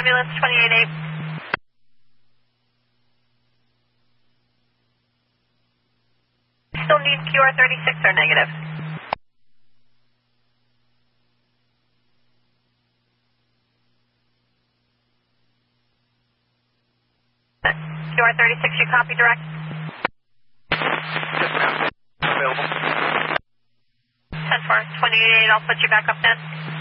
ambulance 28-8. Still need QR36 or negative? QR36, you copy direct? Yes, ma'am. Available. 10-4, 28-8, I'll put you back up then.